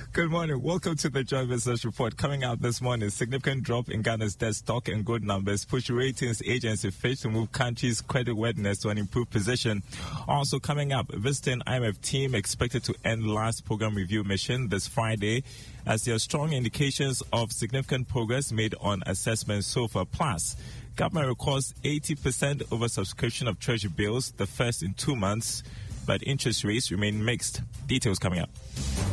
Good morning. Welcome to the Joy Business Report. Coming out this morning, significant drop in Ghana's debt stock and good numbers push ratings agency Fitch to move country's credit worthiness to an improved position. Also coming up, visiting IMF team expected to end last program review mission this Friday as there are strong indications of significant progress made on assessments so far. Plus, government records 80% oversubscription of treasury bills, the first in 2 months, but interest rates remain mixed. Details coming up.